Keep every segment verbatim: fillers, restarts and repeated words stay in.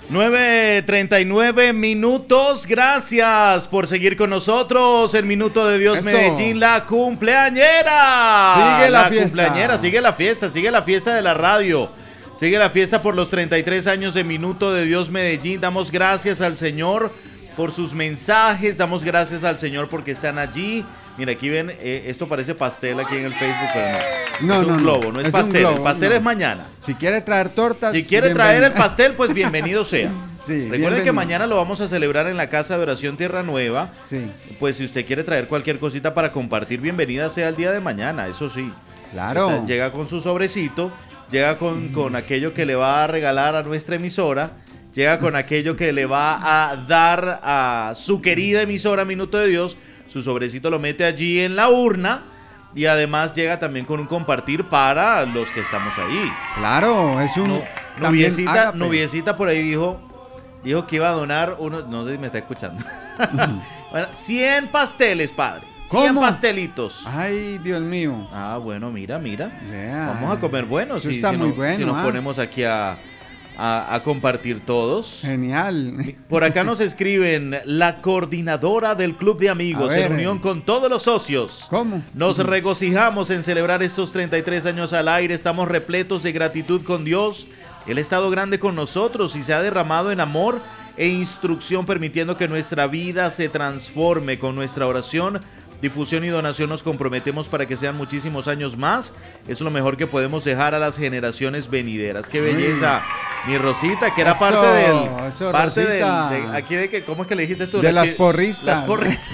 nueve treinta y nueve minutos, gracias por seguir con nosotros. El Minuto de Dios Eso. Medellín, la cumpleañera. Sigue la la fiesta. cumpleañera, sigue la fiesta, sigue la fiesta de la radio. Sigue la fiesta por los treinta y tres años de Minuto de Dios Medellín. Damos gracias al Señor por sus mensajes, damos gracias al Señor porque están allí. Mira, aquí ven, eh, esto parece pastel aquí en el Facebook, pero no. No, es un no, no. globo, no es, Es un pastel. globo, el pastel no. es mañana. Si quiere traer tortas. Si quiere traer el bienvenido. pastel, pues bienvenido sea. Sí, Recuerden bienvenido. que mañana lo vamos a celebrar en la Casa de Oración Tierra Nueva. Sí, Pues si usted quiere traer cualquier cosita para compartir, bienvenida sea el día de mañana, eso sí. claro. Usted llega con su sobrecito, llega con, con aquello que le va a regalar a nuestra emisora, llega con aquello que le va a dar a su querida emisora Minuto de Dios, su sobrecito lo mete allí en la urna y además llega también con un compartir para los que estamos ahí. Claro, es un. Nu- también Nubiecita, ágape. Nubiecita por ahí dijo, dijo que iba a donar unos, no sé si me está escuchando. Bueno, cien pasteles, padre. cien ¿Cómo? pastelitos. Ay, Dios mío. Ah, bueno, mira, mira. Ya. Vamos a comer bueno. Eso Si, está si muy no- bueno, si nos ah. ponemos aquí a, a, a compartir todos. Genial. Por acá nos escriben la coordinadora del Club de Amigos A ver. en unión con todos los socios. ¿Cómo? Nos regocijamos en celebrar estos treinta y tres años al aire. Estamos repletos de gratitud con Dios. Él ha estado grande con nosotros y se ha derramado en amor e instrucción, permitiendo que nuestra vida se transforme. Con nuestra oración, difusión y donación nos comprometemos para que sean muchísimos años más. Es lo mejor que podemos dejar a las generaciones venideras. ¡Qué belleza! Mi Rosita, que era Eso, parte del... eso, parte del Rosita. de, aquí de que, ¿cómo es que le dijiste tú? De La las chi- porristas. Las porristas.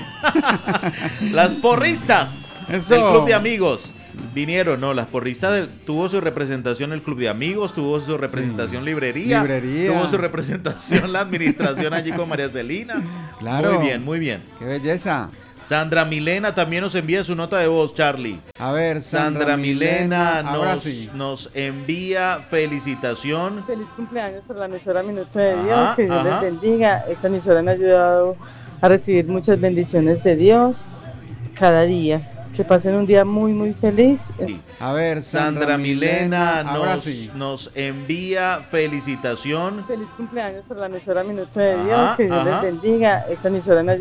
Las porristas Eso. del Club de Amigos. Vinieron, no, las porristas del- tuvo su representación el Club de Amigos, tuvo su representación librería, Librería. tuvo su representación la administración allí con María Celina. Claro. Muy bien, muy bien. Qué belleza. Sandra Milena también nos envía su nota de voz, Charlie. A ver, Sandra, Sandra, Milena, ahora nos, sí. nos envía felicitación. Feliz cumpleaños por la emisora Minuto de Ajá, Dios, que Dios ajá. les bendiga. Esta emisora me ha ayudado a recibir muchas bendiciones de Dios cada día. Que pasen un día muy, muy feliz. Sí. A ver, Sandra, Sandra Milena ahora nos, sí. nos envía felicitación. Feliz cumpleaños por la emisora Minuto de Ajá, Dios, que Dios ajá. les bendiga. Esta emisora me ha